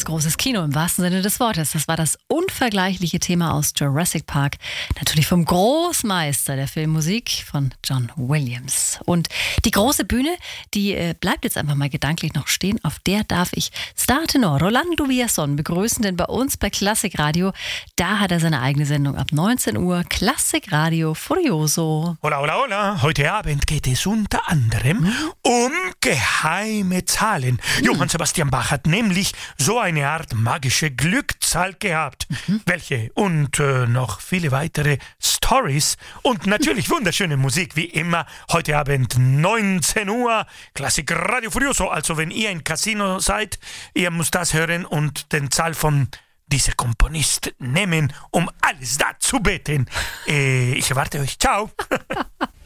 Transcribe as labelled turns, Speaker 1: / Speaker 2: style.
Speaker 1: großes Kino im wahrsten Sinne des Wortes. Das war das unvergleichliche Thema aus Jurassic Park. Natürlich vom Großmeister der Filmmusik von John Williams. Und die große Bühne, die bleibt jetzt einfach mal gedanklich noch stehen. Auf der darf ich Star-Tenor Rolando Villazón begrüßen, denn bei uns bei Klassikradio, da hat er seine eigene Sendung ab 19 Uhr. Klassikradio Furioso.
Speaker 2: Hola, hola, hola. Heute Abend geht es unter anderem um geheime Zahlen. Johann Sebastian Bach hat nämlich so eine Art magische Glückszahl gehabt. Welche? Und noch viele weitere Stories und natürlich wunderschöne Musik, wie immer. Heute Abend 19 Uhr, Klassik Radio Furioso. Also wenn ihr im Casino seid, ihr müsst das hören und den Zahl von dieser Komponist nehmen, um alles da zu beten. Ich erwarte euch. Ciao.